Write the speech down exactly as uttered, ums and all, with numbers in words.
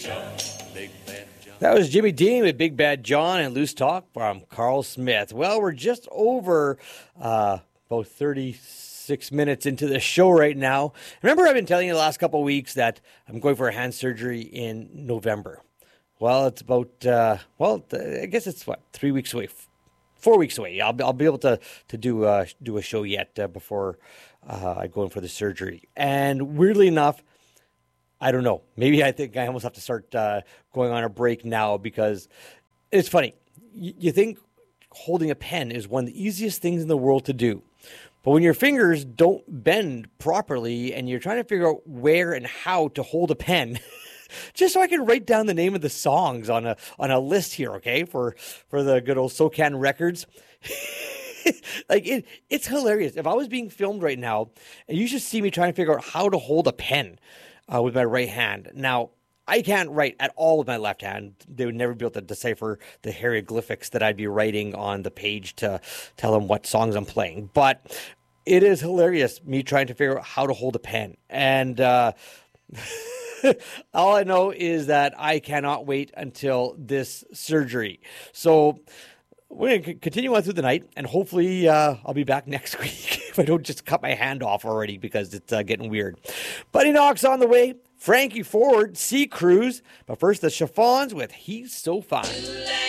That was Jimmy Dean with Big Bad John and Loose Talk from Carl Smith. Well, we're just over uh, about thirty-six minutes into the show right now. Remember, I've been telling you the last couple of weeks that I'm going for a hand surgery in November. Well, it's about, uh, well, I guess it's, what, three weeks away, four weeks away. I'll, I'll be able to, to do, uh, do a show yet uh, before uh, I go in for the surgery. And weirdly enough, I don't know. Maybe I think I almost have to start uh, going on a break now because it's funny. Y- you think holding a pen is one of the easiest things in the world to do. But when your fingers don't bend properly and you're trying to figure out where and how to hold a pen, just so I can write down the name of the songs on a on a list here, okay, for, for the good old SoCan Records. Like, it, it's hilarious. If I was being filmed right now, and you should see me trying to figure out how to hold a pen uh, with my right hand. Now, I can't write at all with my left hand. They would never be able to decipher the hieroglyphics that I'd be writing on the page to tell them what songs I'm playing. But it is hilarious, me trying to figure out how to hold a pen. And uh, all I know is that I cannot wait until this surgery. So we're going to continue on through the night, and hopefully uh, I'll be back next week if I don't just cut my hand off already because it's uh, getting weird. Buddy Knox on the way. Frankie Ford, Sea Cruise. But first, the Chiffons with He's So Fine.